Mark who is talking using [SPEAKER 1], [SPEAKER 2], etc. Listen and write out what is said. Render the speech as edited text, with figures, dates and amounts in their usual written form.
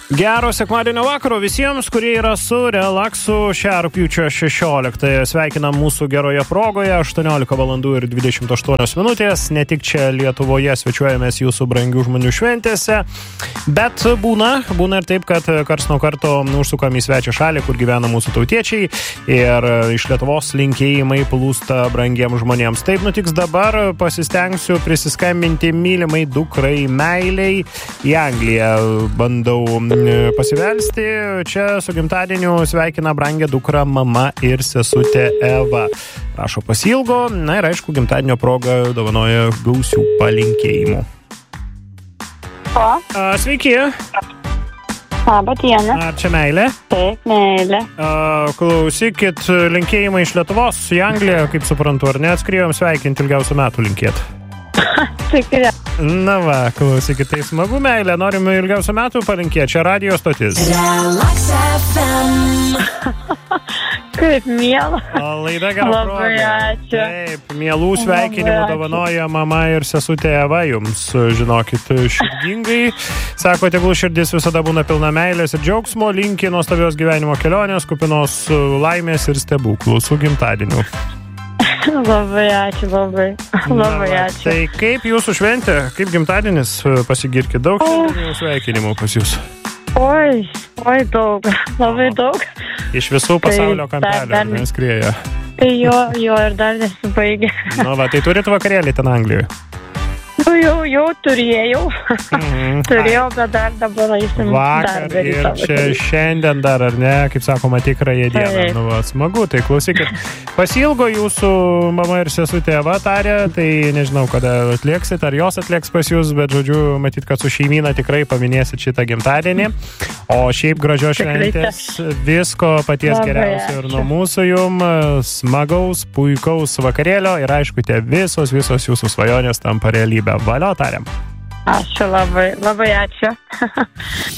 [SPEAKER 1] Gero sekmadienio vakaro visiems, kurie yra su relaksu šią rugpjūčio 16. Sveikinam mūsų geroje progoje, 18 valandų ir 28 minutės. Ne tik čia Lietuvoje svečiuojamės jūsų brangių žmonių šventėse, bet būna ir taip, kad karts nuo karto užsukam į svečią šalį, kur gyvena mūsų tautiečiai ir iš Lietuvos linkėjimai plūsta brangiems žmonėms. Taip nutiks dabar, pasistengsiu prisiskambinti mylimai dukrai Meiliai į Angliją. Bandau pasivelsti. Čia su gimtadieniu sveikina brangę dukrą mama ir sesutė Eva. Rašo pasiilgo, na ir aišku, gimtadienio proga dovanoja gausių palinkėjimų. Sveiki.
[SPEAKER 2] Labą dieną.
[SPEAKER 1] Ar čia Meilė?
[SPEAKER 2] Taip, Meilė.
[SPEAKER 1] Klausykit, linkėjimai iš Lietuvos į Angliją, kaip suprantu, ar ne? Atskrijom sveikinti ilgiausių metų linkėt.
[SPEAKER 2] Tikrai.
[SPEAKER 1] Na va, klausykit, tai smagu, Meilė, norim ilgiausių metų palinkėti. Čia radio stotis.
[SPEAKER 3] Relax FM.
[SPEAKER 2] Kaip miela.
[SPEAKER 1] Laida gera proga.
[SPEAKER 2] Labai ačiū.
[SPEAKER 1] Taip, mielų sveikinimų dovanoja mama ir sesutė Eva jums, žinokit, širdingai. Sako, tegul širdis visada būna pilna meilės ir džiaugsmo, linki nuostabios gyvenimo kelionės, kupinos laimės ir stebuklų su gimtadieniu.
[SPEAKER 2] Labai ačiū, labai ačiū.
[SPEAKER 1] Tai kaip jūsų šventė, kaip gimtadienis, pasigirkit, daug sveikinimų pas jūs?
[SPEAKER 2] Oi, daug, labai daug.
[SPEAKER 1] Iš visų pasaulio kampelių neskrieja.
[SPEAKER 2] Tai jo ir dar nesibaigė.
[SPEAKER 1] Nu va, tai turit vakarėlį ten Anglijoje?
[SPEAKER 2] Jau turėjau. Turėjau, bet dar dabar eisim
[SPEAKER 1] vakar
[SPEAKER 2] dar
[SPEAKER 1] ir čia šiandien dar, ar ne, kaip sakoma, tikrąją dieną. Nu, va, smagu, tai klausykit. Pasiilgo jūsų mama ir sesutė Eva tarė, tai nežinau, kada atlieksit, ar jos atlieks pas jūs, bet žodžiu, matyt, kad su šeimyna tikrai paminėsit šitą gimtadienį. O šiaip gražios šventės, visko paties geriausio ir nuo mūsų jum, smagaus, puikaus vakarėlio ir aišku, tie visos jūsų svajonės tampa realybė. Valio tariam.
[SPEAKER 2] Ačiū labai ačiū.